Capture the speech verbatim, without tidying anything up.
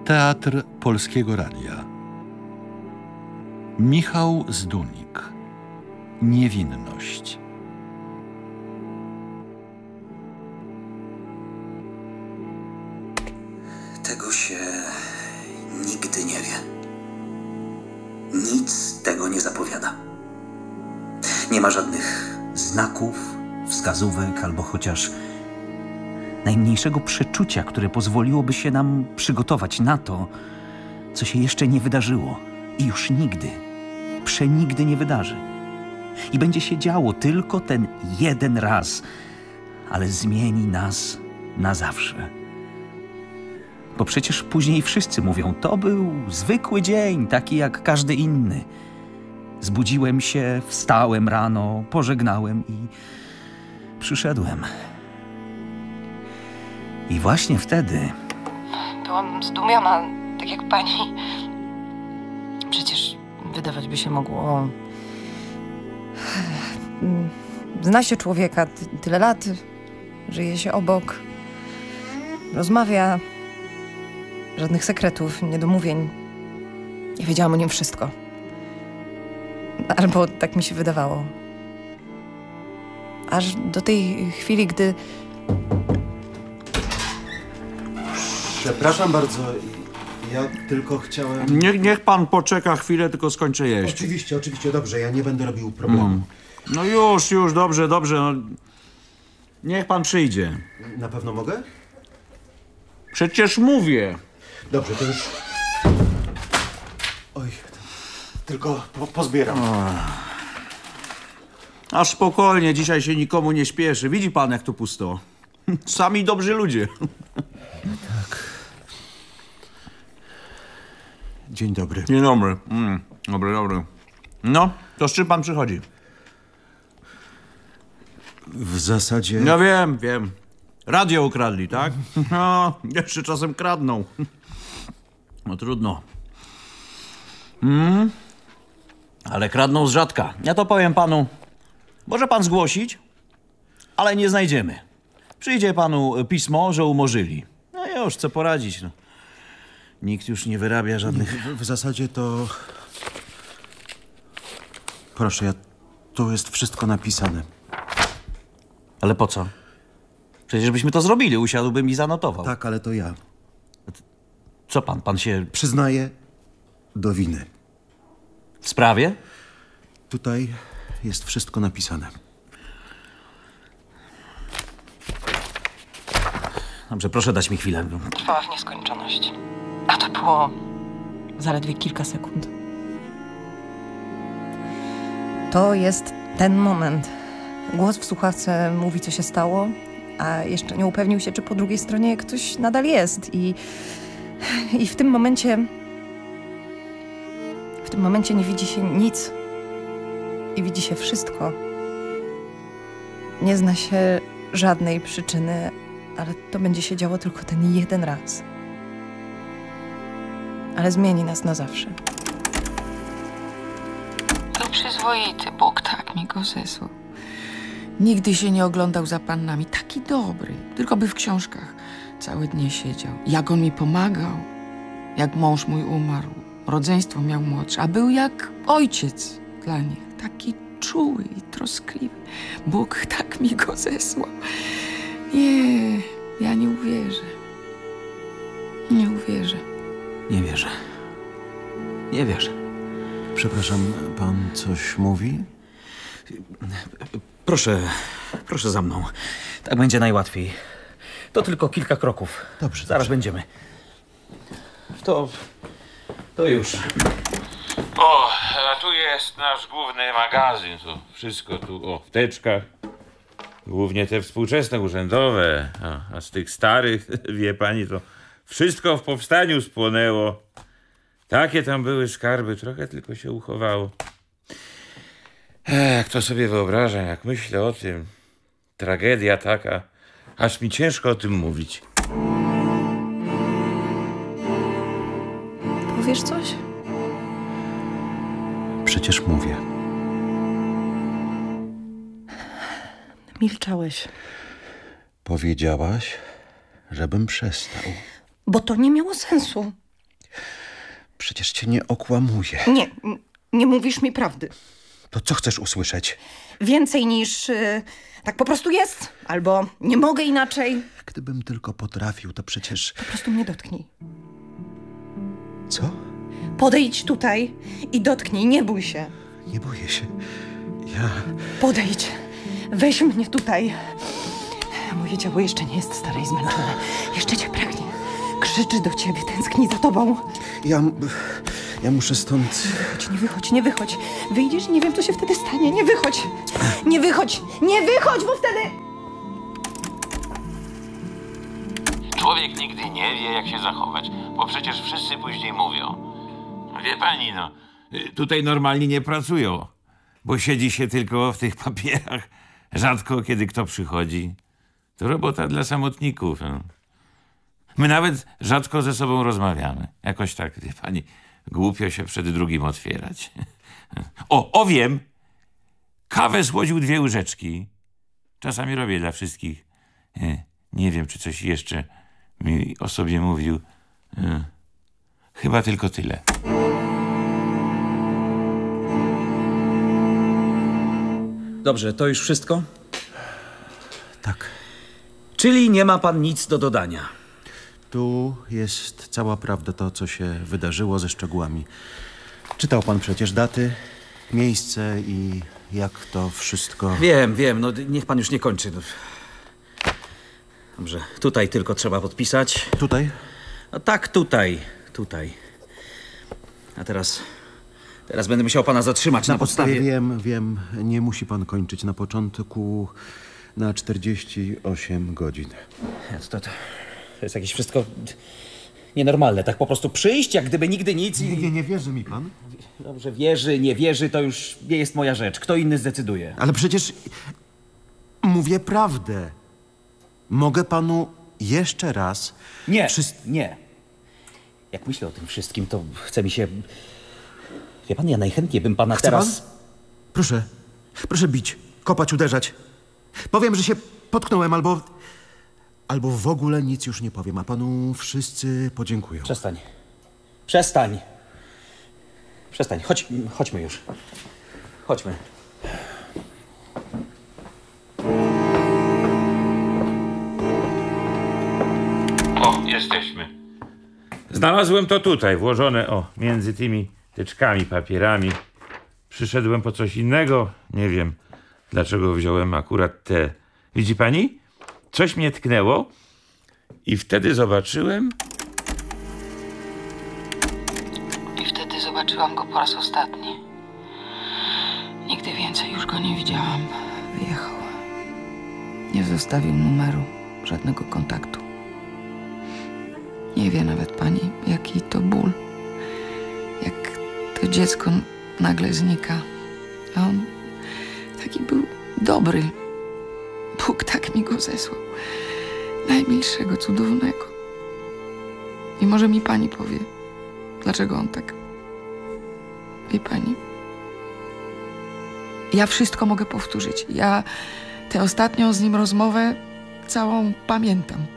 Teatr Polskiego Radia. Michał Zdunik. Niewinność. Tego się nigdy nie wie. Nic tego nie zapowiada. Nie ma żadnych znaków, wskazówek albo chociaż najmniejszego przeczucia, które pozwoliłoby się nam przygotować na to, co się jeszcze nie wydarzyło i już nigdy, przenigdy nie wydarzy. I będzie się działo tylko ten jeden raz, ale zmieni nas na zawsze. Bo przecież później wszyscy mówią, to był zwykły dzień, taki jak każdy inny. Zbudziłem się, wstałem rano, pożegnałem i przyszedłem. I właśnie wtedy... Byłam zdumiona, tak jak pani. Przecież wydawać by się mogło... Zna się człowieka ty, tyle lat, żyje się obok, rozmawia, żadnych sekretów, niedomówień. Ja wiedziałam o nim wszystko. Albo tak mi się wydawało. Aż do tej chwili, gdy... Przepraszam bardzo, ja tylko chciałem... Niech, niech pan poczeka chwilę, tylko skończę jeść. Oczywiście, oczywiście, dobrze, ja nie będę robił problemu. Mm. No już, już, dobrze, dobrze. No. Niech pan przyjdzie. Na pewno mogę? Przecież mówię. Dobrze, to już... Oj, tylko po, pozbieram. O. A spokojnie, dzisiaj się nikomu nie śpieszy. Widzi pan, jak tu pusto. Sami dobrzy ludzie. Tak. Dzień dobry. Dzień dobry. Mm, dobry, dobry. No, to z czym pan przychodzi? W zasadzie... No wiem, wiem. Radio ukradli, tak? No, jeszcze czasem kradną. No trudno. Mm. Ale kradną z rzadka. Ja to powiem panu. Może pan zgłosić, ale nie znajdziemy. Przyjdzie panu pismo, że umorzyli. No już, co poradzić, no. Nikt już nie wyrabia żadnych... W, w zasadzie to... Proszę, ja... Tu jest wszystko napisane. Ale po co? Przecież byśmy to zrobili, usiadłbym i zanotował. Tak, ale to ja. Co pan? Pan się... Przyznaję do winy. W sprawie? Tutaj jest wszystko napisane. Dobrze, proszę dać mi chwilę. Trwała w nieskończoność. A to było zaledwie kilka sekund. To jest ten moment. Głos w słuchawce mówi, co się stało, a jeszcze nie upewnił się, czy po drugiej stronie ktoś nadal jest. I, i w tym momencie... W tym momencie nie widzi się nic. I widzi się wszystko. Nie zna się żadnej przyczyny, ale to będzie się działo tylko ten jeden raz. Ale zmieni nas na zawsze. To przyzwoity Bóg, tak mi go zesłał. Nigdy się nie oglądał za pannami. Taki dobry. Tylko by w książkach całe dnie siedział. Jak on mi pomagał. Jak mąż mój umarł. Rodzeństwo miał młodsze. A był jak ojciec dla nich. Taki czuły i troskliwy. Bóg tak mi go zesłał. Nie, ja nie uwierzę. Nie uwierzę. Nie wierzę. Nie wierzę. Przepraszam, pan coś mówi? Proszę, proszę za mną. Tak będzie najłatwiej. To tylko kilka kroków. Dobrze. Zaraz dobrze. będziemy. To... to już. O, a tu jest nasz główny magazyn. To wszystko tu, o, w teczkach. Głównie te współczesne, urzędowe. A, a z tych starych, wie pani, to wszystko w powstaniu spłonęło. Takie tam były skarby, trochę tylko się uchowało. Ech, to sobie wyobrażam, jak myślę o tym. Tragedia taka, aż mi ciężko o tym mówić. Powiesz coś? Przecież mówię. Milczałeś. Powiedziałaś, żebym przestał. Bo to nie miało sensu. Przecież cię nie okłamuję. Nie, n- nie mówisz mi prawdy. To co chcesz usłyszeć? Więcej niż y, tak po prostu jest. Albo nie mogę inaczej. Gdybym tylko potrafił, to przecież... Po prostu mnie dotknij. Co? Podejdź tutaj i dotknij, nie bój się. Nie boję się. Ja... Podejdź, weź mnie tutaj. Moje ciało jeszcze nie jest stare i zmęczone. Jeszcze cię pragnie. Krzyczy do ciebie, tęskni za tobą. Ja... Ja muszę stąd... Chodź, nie wychodź, nie wychodź. Wyjdziesz i nie wiem, co się wtedy stanie. Nie wychodź, nie wychodź, nie wychodź, bo wtedy... Człowiek nigdy nie wie, jak się zachować, bo przecież wszyscy później mówią. Wie pani, no, tutaj normalnie nie pracują, bo siedzi się tylko w tych papierach. Rzadko kiedy kto przychodzi. To robota dla samotników. No. My nawet rzadko ze sobą rozmawiamy. Jakoś tak, wie pani, głupio się przed drugim otwierać. O, o wiem! Kawę słodził dwie łyżeczki. Czasami robię dla wszystkich. Nie, nie wiem, czy coś jeszcze mi o sobie mówił. Chyba tylko tyle. Dobrze, to już wszystko? Tak. Czyli nie ma pan nic do dodania. Tu jest cała prawda, to co się wydarzyło ze szczegółami. Czytał pan przecież daty, miejsce i jak to wszystko... Wiem, wiem, no niech pan już nie kończy. No. Dobrze, tutaj tylko trzeba podpisać. Tutaj? No tak, tutaj, tutaj. A teraz... Teraz będę musiał pana zatrzymać na, Na podstawie, podstawie... wiem, wiem, nie musi pan kończyć na początku na czterdzieści osiem godzin. To, to, to jest jakieś wszystko nienormalne. Tak po prostu przyjść, jak gdyby nigdy nic i... Nie, nie wierzy mi pan? Dobrze, wierzy, nie wierzy, to już nie jest moja rzecz. Kto inny zdecyduje. Ale przecież mówię prawdę. Mogę panu jeszcze raz... Nie, Wszys- nie. Jak myślę o tym wszystkim, to chce mi się... Wie pan, ja najchętniej bym pana Chce teraz... pan? Proszę, proszę bić, kopać, uderzać. Powiem, że się potknąłem albo... Albo w ogóle nic już nie powiem, a panu wszyscy podziękują. Przestań. Przestań. Przestań. Chodź, chodźmy już. Chodźmy. O, jesteśmy. Znalazłem to tutaj, włożone, o, między tymi teczkami, papierami. Przyszedłem po coś innego. Nie wiem, dlaczego wziąłem akurat te. Widzi pani? Coś mnie tknęło i wtedy zobaczyłem... I wtedy zobaczyłam go po raz ostatni. Nigdy więcej już go nie widziałam. Wyjechał. Nie zostawił numeru, żadnego kontaktu. Nie wie nawet pani, jaki to ból. Jak to dziecko nagle znika. A on taki był dobry. Bóg tak mi go zesłał. Najmilszego, cudownego. I może mi pani powie, dlaczego on tak... Wie pani? Ja wszystko mogę powtórzyć. Ja tę ostatnią z nim rozmowę całą pamiętam.